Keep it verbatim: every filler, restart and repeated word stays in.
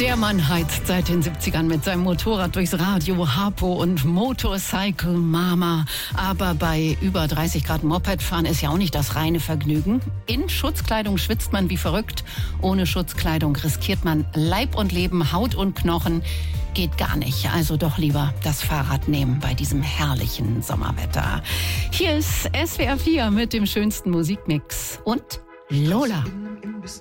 Der Mann heizt seit den siebzigern mit seinem Motorrad durchs Radio, Harpo und Motorcycle Mama. Aber bei über dreißig Grad Moped fahren ist ja auch nicht das reine Vergnügen. In Schutzkleidung schwitzt man wie verrückt. Ohne Schutzkleidung riskiert man Leib und Leben, Haut und Knochen. Geht gar nicht. Also doch lieber das Fahrrad nehmen bei diesem herrlichen Sommerwetter. Hier ist S W R vier mit dem schönsten Musikmix und Lola. Im Imbiss